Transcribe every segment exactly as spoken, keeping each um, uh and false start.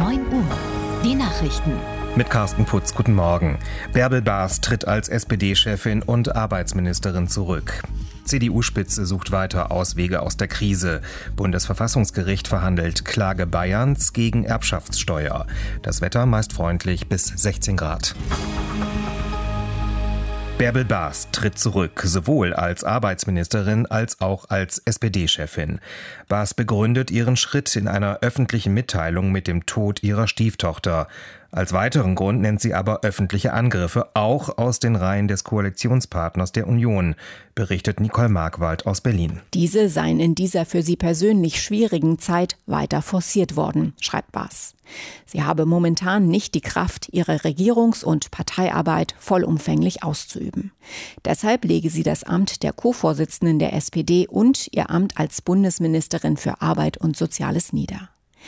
neun Uhr. Die Nachrichten. Mit Carsten Putz, guten Morgen. Bärbel Baas tritt als S P D-Chefin und Arbeitsministerin zurück. C D U-Spitze sucht weiter Auswege aus der Krise. Bundesverfassungsgericht verhandelt Klage Bayerns gegen Erbschaftssteuer. Das Wetter meist freundlich bis sechzehn Grad. Bärbel Baas tritt zurück, sowohl als Arbeitsministerin als auch als S P D-Chefin. Baas begründet ihren Schritt in einer öffentlichen Mitteilung mit dem Tod ihrer Stieftochter. Als weiteren Grund nennt sie aber öffentliche Angriffe, auch aus den Reihen des Koalitionspartners der Union, berichtet Nicole Markwald aus Berlin. Diese seien in dieser für sie persönlich schwierigen Zeit weiter forciert worden, schreibt Baas. Sie habe momentan nicht die Kraft, ihre Regierungs- und Parteiarbeit vollumfänglich auszuüben. Deshalb lege sie das Amt der Co-Vorsitzenden der S P D und ihr Amt als Bundesministerin für Arbeit und Soziales nieder.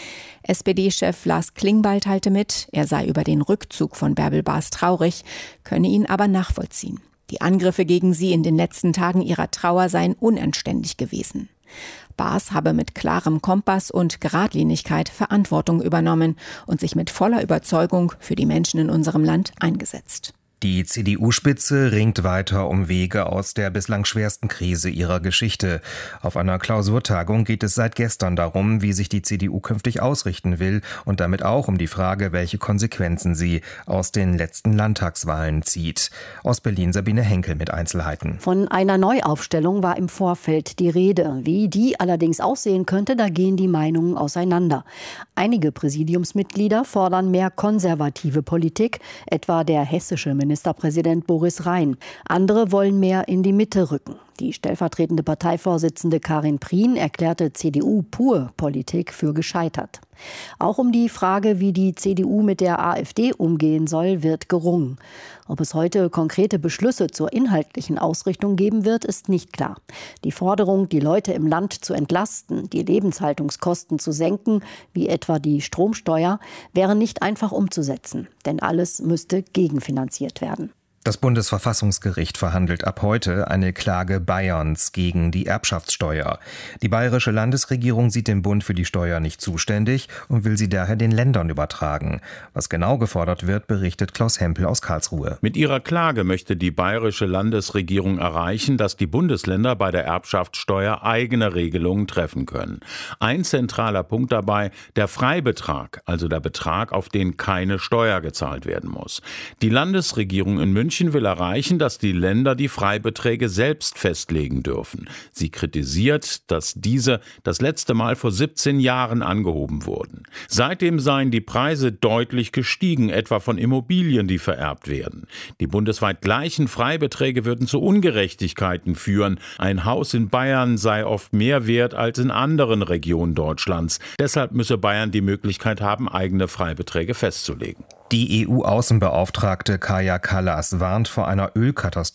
S P D-Chef Lars Klingbeil teilte mit, er sei über den Rückzug von Bärbel Baas traurig, könne ihn aber nachvollziehen. Die Angriffe gegen sie in den letzten Tagen ihrer Trauer seien unanständig gewesen. Baas habe mit klarem Kompass und Geradlinigkeit Verantwortung übernommen und sich mit voller Überzeugung für die Menschen in unserem Land eingesetzt. Die C D U-Spitze ringt weiter um Wege aus der bislang schwersten Krise ihrer Geschichte. Auf einer Klausurtagung geht es seit gestern darum, wie sich die C D U künftig ausrichten will und damit auch um die Frage, welche Konsequenzen sie aus den letzten Landtagswahlen zieht. Aus Berlin Sabine Henkel mit Einzelheiten. Von einer Neuaufstellung war im Vorfeld die Rede. Wie die allerdings aussehen könnte, da gehen die Meinungen auseinander. Einige Präsidiumsmitglieder fordern mehr konservative Politik, etwa der hessische Minister Ministerpräsident Boris Rhein. Andere wollen mehr in die Mitte rücken. Die stellvertretende Parteivorsitzende Karin Prien erklärte C D U-Pur-Politik für gescheitert. Auch um die Frage, wie die C D U mit der AfD umgehen soll, wird gerungen. Ob es heute konkrete Beschlüsse zur inhaltlichen Ausrichtung geben wird, ist nicht klar. Die Forderung, die Leute im Land zu entlasten, die Lebenshaltungskosten zu senken, wie etwa die Stromsteuer, wäre nicht einfach umzusetzen, denn alles müsste gegenfinanziert werden. Das Bundesverfassungsgericht verhandelt ab heute eine Klage Bayerns gegen die Erbschaftssteuer. Die bayerische Landesregierung sieht den Bund für die Steuer nicht zuständig und will sie daher den Ländern übertragen. Was genau gefordert wird, berichtet Klaus Hempel aus Karlsruhe. Mit ihrer Klage möchte die bayerische Landesregierung erreichen, dass die Bundesländer bei der Erbschaftssteuer eigene Regelungen treffen können. Ein zentraler Punkt dabei, der Freibetrag, also der Betrag, auf den keine Steuer gezahlt werden muss. Die Landesregierung in München will erreichen, dass die Länder die Freibeträge selbst festlegen dürfen. Sie kritisiert, dass diese das letzte Mal vor siebzehn Jahren angehoben wurden. Seitdem seien die Preise deutlich gestiegen, etwa von Immobilien, die vererbt werden. Die bundesweit gleichen Freibeträge würden zu Ungerechtigkeiten führen. Ein Haus in Bayern sei oft mehr wert als in anderen Regionen Deutschlands. Deshalb müsse Bayern die Möglichkeit haben, eigene Freibeträge festzulegen. Die E U-Außenbeauftragte Kaja Kallas warnt vor einer Ölkatastrophe